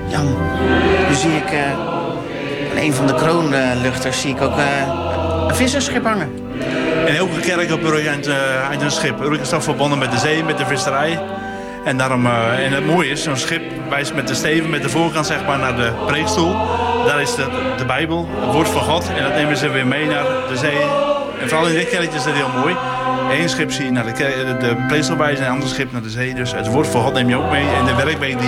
Jan, nu zie ik aan een van de kroonluchters zie ik ook een visserschip hangen. In elke kerk op Urk hangt een schip. Urk is toch verbonden met de zee, met de visserij. En daarom, en het mooie is, zo'n schip wijst met de steven, met de voorkant zeg maar naar de preekstoel. Daar is de Bijbel, het woord van God. En dat nemen ze weer mee naar de zee. En vooral in dit kerkje is dat heel mooi. Eén schip zie je naar de preekstoel wijzen en een ander schip naar de zee. Dus het woord van God neem je ook mee. En de werkweek die